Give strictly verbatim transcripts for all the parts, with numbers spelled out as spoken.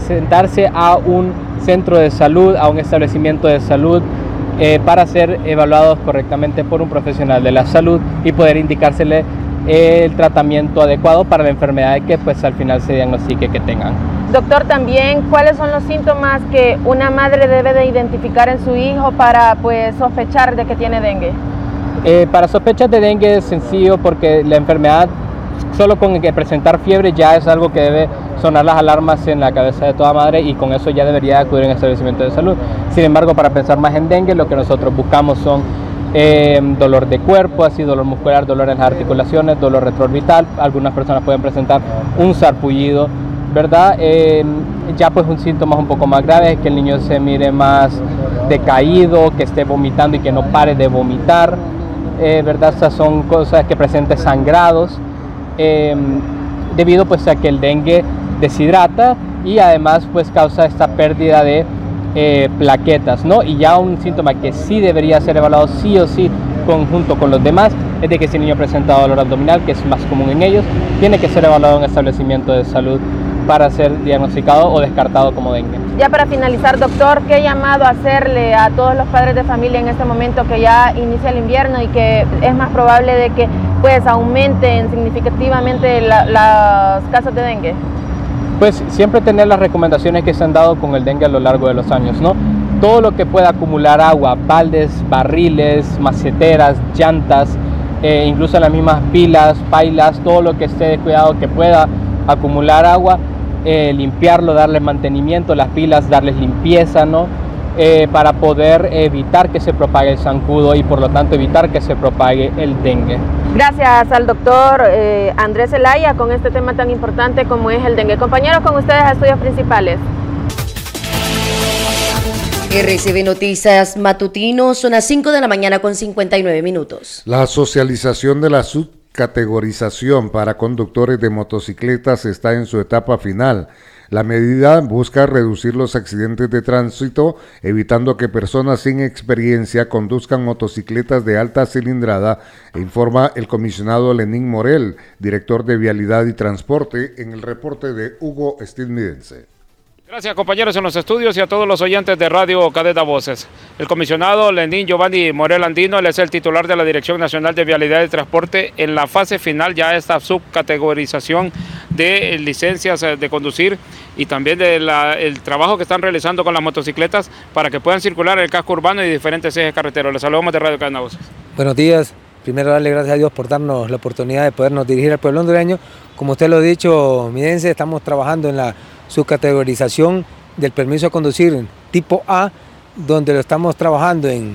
presentarse a un centro de salud, a un establecimiento de salud, eh, para ser evaluados correctamente por un profesional de la salud y poder indicársele el tratamiento adecuado para la enfermedad que pues al final se diagnostique que tengan. Doctor, también, ¿cuáles son los síntomas que una madre debe de identificar en su hijo para pues sospechar de que tiene dengue? Eh, para sospechas de dengue es sencillo porque la enfermedad, solo con que presentar fiebre ya es algo que debe sonar las alarmas en la cabeza de toda madre y con eso ya debería acudir a un establecimiento de salud. Sin embargo, para pensar más en dengue, lo que nosotros buscamos son eh, dolor de cuerpo, así dolor muscular, dolor en las articulaciones, dolor retroorbital. Algunas personas pueden presentar un sarpullido, ¿verdad? Eh, ya pues un síntoma un poco más grave es que el niño se mire más decaído, que esté vomitando y que no pare de vomitar, eh, ¿verdad? Estas son cosas que presenten sangrados, eh, debido pues a que el dengue deshidrata y además pues causa esta pérdida de eh, plaquetas, ¿no? Y ya un síntoma que sí debería ser evaluado sí o sí conjunto con los demás es de que si el niño presenta dolor abdominal, que es más común en ellos, tiene que ser evaluado en un establecimiento de salud para ser diagnosticado o descartado como dengue. Ya para finalizar, doctor, ¿qué llamado hacerle a todos los padres de familia en este momento que ya inicia el invierno y que es más probable de que pues aumenten significativamente la, las casos de dengue? Pues siempre tener las recomendaciones que se han dado con el dengue a lo largo de los años, ¿no? Todo lo que pueda acumular agua, baldes, barriles, maceteras, llantas, eh, incluso las mismas pilas, pailas, todo lo que esté descuidado que pueda acumular agua, eh, limpiarlo, darle mantenimiento, las pilas, darles limpieza, ¿no? Eh, para poder evitar que se propague el zancudo y por lo tanto evitar que se propague el dengue. Gracias al doctor eh, Andrés Zelaya con este tema tan importante como es el dengue. Compañeros, con ustedes a Estudios Principales. R C B Noticias Matutino, son las cinco de la mañana con cincuenta y nueve minutos. La socialización de la subcategorización para conductores de motocicletas está en su etapa final. La medida busca reducir los accidentes de tránsito, evitando que personas sin experiencia conduzcan motocicletas de alta cilindrada, informa el comisionado Lenín Morel, director de Vialidad y Transporte, en el reporte de Hugo Estilmidense. Gracias, compañeros en los estudios y a todos los oyentes de Radio Cadena Voces. El comisionado Lenín Giovanni Morel Andino, él es el titular de la Dirección Nacional de Vialidad y Transporte en la fase final ya esta subcategorización de licencias de conducir y también del trabajo que están realizando con las motocicletas para que puedan circular en el casco urbano y diferentes ejes carreteros. Les saludamos de Radio Cadena Voces. Buenos días. Primero darle gracias a Dios por darnos la oportunidad de podernos dirigir al pueblo hondureño. Como usted lo ha dicho, midense, estamos trabajando en la subcategorización del permiso de conducir tipo A, donde lo estamos trabajando en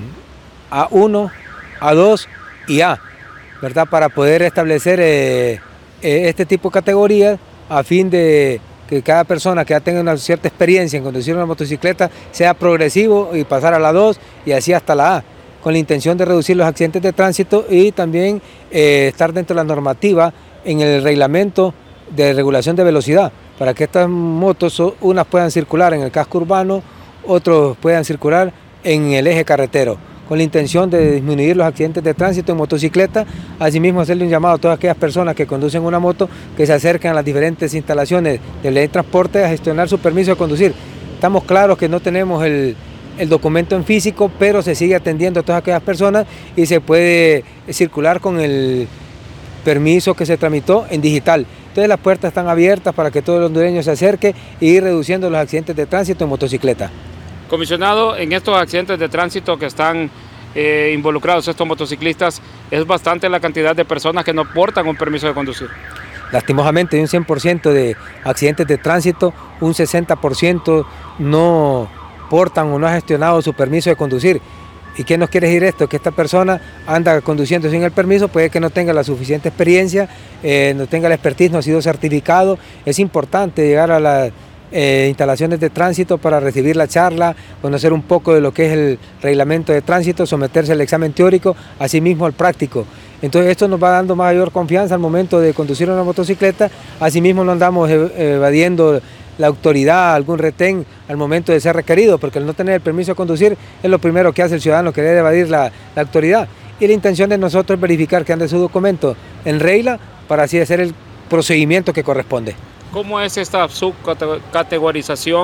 A uno, A dos y A, ¿verdad? Para poder establecer eh, eh, este tipo de categorías a fin de que cada persona que ya tenga una cierta experiencia en conducir una motocicleta sea progresivo y pasar a la dos y así hasta la A, con la intención de reducir los accidentes de tránsito y también eh, estar dentro de la normativa en el reglamento de regulación de velocidad, para que estas motos, unas puedan circular en el casco urbano, otros puedan circular en el eje carretero, con la intención de disminuir los accidentes de tránsito en motocicleta. Asimismo, hacerle un llamado a todas aquellas personas que conducen una moto que se acerquen a las diferentes instalaciones de ley de transporte a gestionar su permiso de conducir. Estamos claros que no tenemos el, el documento en físico, pero se sigue atendiendo a todas aquellas personas y se puede circular con el permiso que se tramitó en digital. Entonces las puertas están abiertas para que todo el hondureño se acerque y ir reduciendo los accidentes de tránsito en motocicleta. Comisionado, en estos accidentes de tránsito que están eh, involucrados estos motociclistas, es bastante la cantidad de personas que no portan un permiso de conducir. Lastimosamente, de un cien por ciento de accidentes de tránsito, un sesenta por ciento no portan o no ha gestionado su permiso de conducir. ¿Y qué nos quiere decir esto? Que esta persona anda conduciendo sin el permiso, puede que no tenga la suficiente experiencia, eh, no tenga la expertise, no ha sido certificado. Es importante llegar a las eh, instalaciones de tránsito para recibir la charla, conocer un poco de lo que es el reglamento de tránsito, someterse al examen teórico, asimismo al práctico. Entonces esto nos va dando mayor confianza al momento de conducir una motocicleta, asimismo no andamos evadiendo la autoridad, algún retén al momento de ser requerido, porque al no tener el permiso de conducir es lo primero que hace el ciudadano, querer evadir la, la autoridad. Y la intención de nosotros es verificar que ande su documento en regla para así hacer el procedimiento que corresponde. ¿Cómo es esta subcategorización